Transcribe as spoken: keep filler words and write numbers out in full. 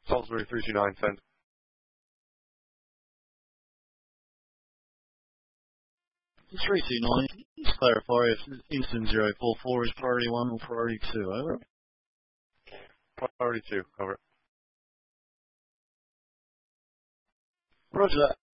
Salisbury three two nine, send. three two nine, just clarify if Eastern zero four four is priority one or priority two, over. Priority two, over. Roger that.